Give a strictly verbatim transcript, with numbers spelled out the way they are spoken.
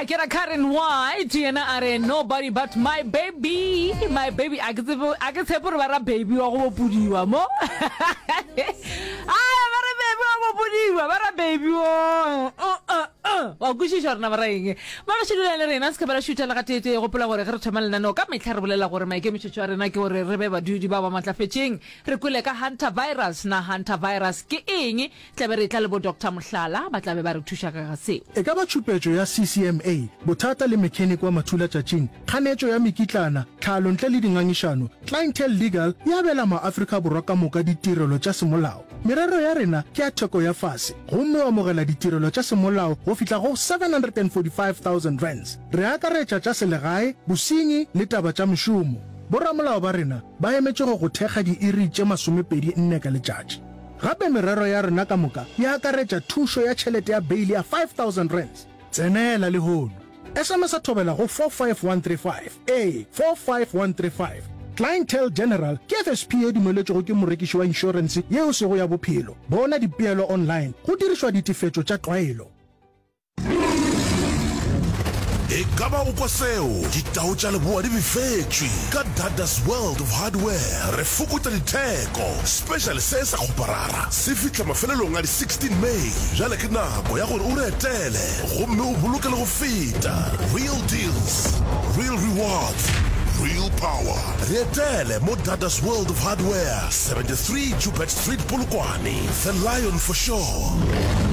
Akira Karen White yena are nobody but my baby my baby a ke tsebo a ke tshepo re ba ra baby wa go bopudiwa mo ai ba ra baby wa go bopudiwa ba ra baby o wa kushisha rena ba ra eng ba ba shidula le rena se ka ba shoota la gatete go pola gore re thomela no ka metlha re bolela gore maikemisetso a rena ke gore re be ba dudi ba ba matlafetseng re kule ka hunter virus na hunter virus ke eng tla be re tla le bo Doctor Mohlala ba tla be ba re thusha ka ga se e ka ba tshupetso ya C C M A bothata le mechanic wa mathula tšatšing kganetšo ya mekitlana tlhalo ntle le dingangišano clientele legal ya bela ma-Afrika borwa ka moka ditirelo tša semolao merero ya rena ke ya theko ya fase gomme wa mogela ditirelo tša semolao go fihla go seven hundred forty-five thousand rands re akaretša tša selegae bosenyi le taba tša mešomo borramolao ba rena ba emetše go go thekga diiri tše masomepedi nne ka letšatši gape merero ya rena ka moka ya akaretša thušo ya tšhelete ya beili ya five thousand rands tsenela le hono S M S a thobela go four five one three five a four five one three five Clientele General ke F S P e dumeletšego ke morekiši wa insurance yeo sego ya bophelo bona dipeelo online go dirišwa ditifetšo tša tlwaelo e ka ba o kwa seo ditao tša leboa di befetšwe ka Dadas World of Hardware re fokotša ditheko special se sa kgoparara se fihla mafelelong a di sixteen May jale ke nako ya gore o re etele gomme o boloke le go feta real deals real rewards real power Rietele mo Dadas World of Hardware seventy-three Jupet Street Polokwane the Lion for sure